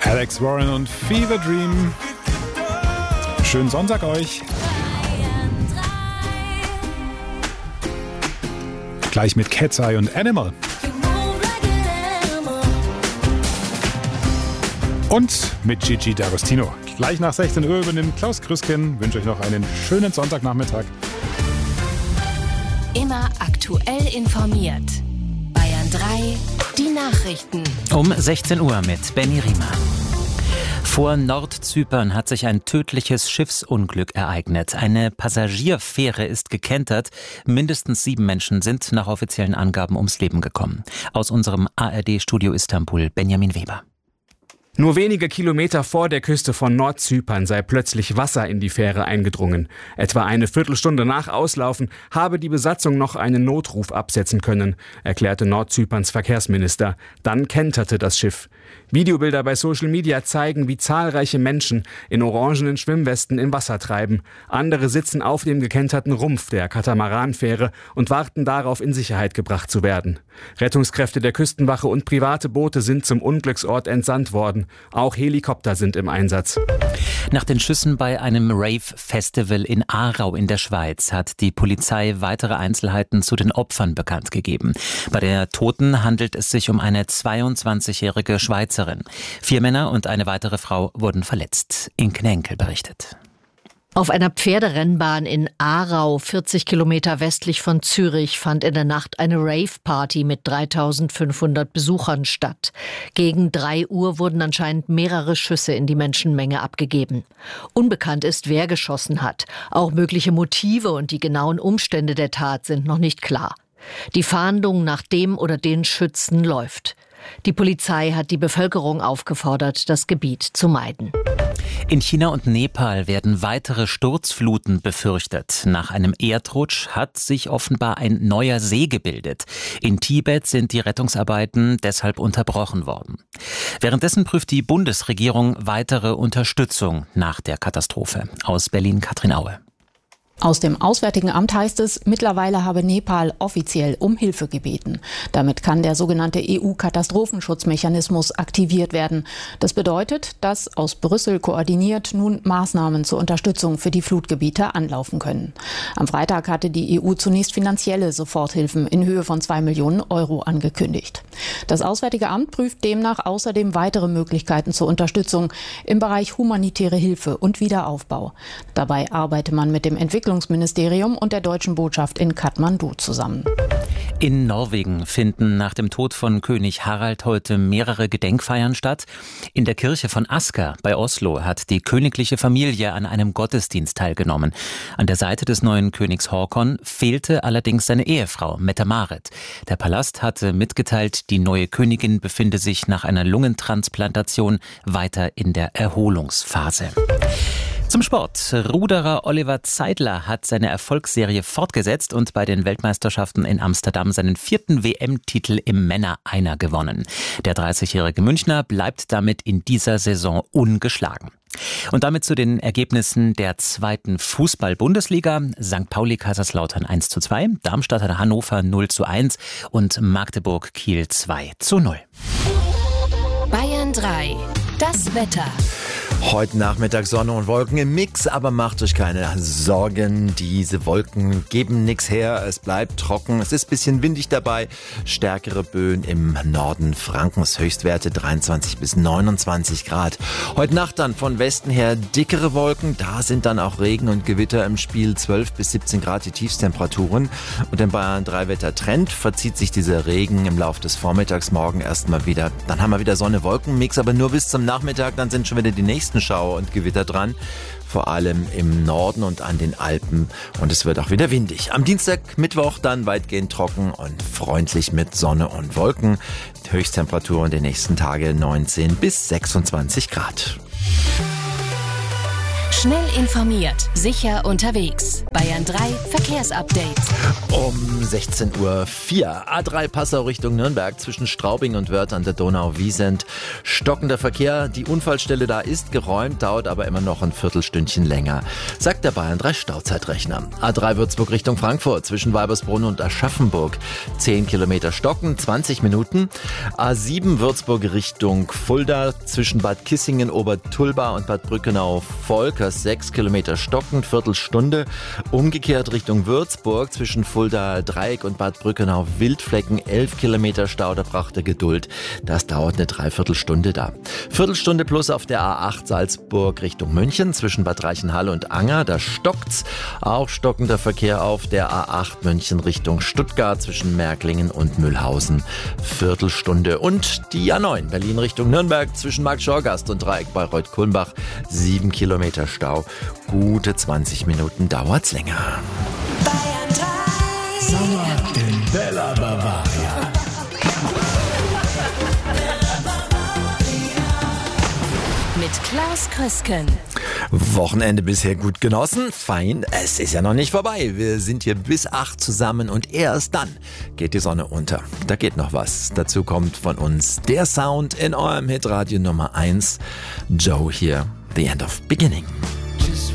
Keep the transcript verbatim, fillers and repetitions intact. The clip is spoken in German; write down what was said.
Alex Warren und Fever Dream. Schönen Sonntag euch. Gleich mit Cat's Eye und Animal. Und mit Gigi D'Agostino. Gleich nach sechzehn Uhr übernimmt Klaus Krüsken. Wünsche euch noch einen schönen Sonntagnachmittag. Immer aktuell informiert. Bayern drei, die Nachrichten. Um sechzehn Uhr mit Benny Riemer. Vor Nordzypern hat sich ein tödliches Schiffsunglück ereignet. Eine Passagierfähre ist gekentert. Mindestens sieben Menschen sind nach offiziellen Angaben ums Leben gekommen. Aus unserem A R D-Studio Istanbul, Benjamin Weber. Nur wenige Kilometer vor der Küste von Nordzypern sei plötzlich Wasser in die Fähre eingedrungen. Etwa eine Viertelstunde nach Auslaufen habe die Besatzung noch einen Notruf absetzen können, erklärte Nordzyperns Verkehrsminister. Dann kenterte das Schiff. Videobilder bei Social Media zeigen, wie zahlreiche Menschen in orangenen Schwimmwesten im Wasser treiben. Andere sitzen auf dem gekenterten Rumpf der Katamaranfähre und warten darauf, in Sicherheit gebracht zu werden. Rettungskräfte der Küstenwache und private Boote sind zum Unglücksort entsandt worden. Auch Helikopter sind im Einsatz. Nach den Schüssen bei einem Rave-Festival in Aarau in der Schweiz hat die Polizei weitere Einzelheiten zu den Opfern bekannt gegeben. Bei der Toten handelt es sich um eine zweiundzwanzigjährige Schweizerin. Vier Männer und eine weitere Frau wurden verletzt. Inke Henkel berichtet. Auf einer Pferderennbahn in Aarau, vierzig Kilometer westlich von Zürich, fand in der Nacht eine Rave-Party mit dreitausendfünfhundert Besuchern statt. Gegen drei Uhr wurden anscheinend mehrere Schüsse in die Menschenmenge abgegeben. Unbekannt ist, wer geschossen hat. Auch mögliche Motive und die genauen Umstände der Tat sind noch nicht klar. Die Fahndung nach dem oder den Schützen läuft. Die Polizei hat die Bevölkerung aufgefordert, das Gebiet zu meiden. In China und Nepal werden weitere Sturzfluten befürchtet. Nach einem Erdrutsch hat sich offenbar ein neuer See gebildet. In Tibet sind die Rettungsarbeiten deshalb unterbrochen worden. Währenddessen prüft die Bundesregierung weitere Unterstützung nach der Katastrophe. Aus Berlin Katrin Aue. Aus dem Auswärtigen Amt heißt es, mittlerweile habe Nepal offiziell um Hilfe gebeten. Damit kann der sogenannte E U-Katastrophenschutzmechanismus aktiviert werden. Das bedeutet, dass aus Brüssel koordiniert nun Maßnahmen zur Unterstützung für die Flutgebiete anlaufen können. Am Freitag hatte die E U zunächst finanzielle Soforthilfen in Höhe von zwei Millionen Euro angekündigt. Das Auswärtige Amt prüft demnach außerdem weitere Möglichkeiten zur Unterstützung im Bereich humanitäre Hilfe und Wiederaufbau. Dabei arbeite man mit dem Entwicklungsministerium und der deutschen Botschaft in Kathmandu zusammen. In Norwegen finden nach dem Tod von König Harald heute mehrere Gedenkfeiern statt. In der Kirche von Asker bei Oslo hat die königliche Familie an einem Gottesdienst teilgenommen. An der Seite des neuen Königs Håkon fehlte allerdings seine Ehefrau Mette-Marit. Der Palast hatte mitgeteilt, die neue Königin befinde sich nach einer Lungentransplantation weiter in der Erholungsphase. Zum Sport. Ruderer Oliver Zeidler hat seine Erfolgsserie fortgesetzt und bei den Weltmeisterschaften in Amsterdam seinen vierten W M-Titel im Männer-Einer gewonnen. Der dreißigjährige Münchner bleibt damit in dieser Saison ungeschlagen. Und damit zu den Ergebnissen der zweiten Fußball-Bundesliga. Sankt Pauli Kaiserslautern eins zu zwei, Darmstadt Hannover null zu eins und Magdeburg Kiel zwei zu null. Bayern drei, das Wetter. Heute Nachmittag Sonne und Wolken im Mix, aber macht euch keine Sorgen, diese Wolken geben nichts her, es bleibt trocken, es ist ein bisschen windig dabei, stärkere Böen im Norden Frankens, Höchstwerte dreiundzwanzig bis neunundzwanzig Grad. Heute Nacht dann von Westen her dickere Wolken, da sind dann auch Regen und Gewitter im Spiel, zwölf bis siebzehn Grad die Tiefstemperaturen und im Bayern drei Wettertrend verzieht sich dieser Regen im Laufe des Vormittags morgen erstmal wieder, dann haben wir wieder Sonne-Wolken-Mix, aber nur bis zum Nachmittag, dann sind schon wieder die nächsten Schauer und Gewitter dran, vor allem im Norden und an den Alpen und es wird auch wieder windig. Am Dienstag, Mittwoch dann weitgehend trocken und freundlich mit Sonne und Wolken. Die Höchsttemperatur in den nächsten Tagen neunzehn bis sechsundzwanzig Grad. Schnell informiert, sicher unterwegs. Bayern drei Verkehrsupdate. Um sechzehn Uhr vier. A drei Passau Richtung Nürnberg zwischen Straubing und Wörth an der Donau-Wiesent. Stockender Verkehr. Die Unfallstelle da ist geräumt, dauert aber immer noch ein Viertelstündchen länger, sagt der Bayern drei Stauzeitrechner. A drei Würzburg Richtung Frankfurt zwischen Weibersbrunn und Aschaffenburg. zehn Kilometer stocken, zwanzig Minuten. A sieben Würzburg Richtung Fulda zwischen Bad Kissingen, Obertulba und Bad Brückenau-Volkers. sechs Kilometer stocken, Viertelstunde. Umgekehrt Richtung Würzburg zwischen Fulda Dreieck und Bad Brückenau-Wildflecken. elf Kilometer Stau, da braucht er Geduld. Das dauert eine Dreiviertelstunde da. Viertelstunde plus auf der A acht Salzburg Richtung München zwischen Bad Reichenhall und Anger. Da stockt's. Auch stockender Verkehr auf der A acht München Richtung Stuttgart zwischen Märklingen und Mühlhausen. Viertelstunde. Und die A neun Berlin Richtung Nürnberg zwischen Markt-Schorgast und Dreieck bei Reut-Kulmbach. sieben Kilometer Stau. Gute zwanzig Minuten dauert's länger. Bayern drei. Sommer in Bella Bavaria. Mit Klaus Krüsken. Wochenende bisher gut genossen. Fein, es ist ja noch nicht vorbei. Wir sind hier bis acht zusammen und erst dann geht die Sonne unter. Da geht noch was. Dazu kommt von uns der Sound in eurem Hitradio Nummer eins. Joe hier, The End of Beginning.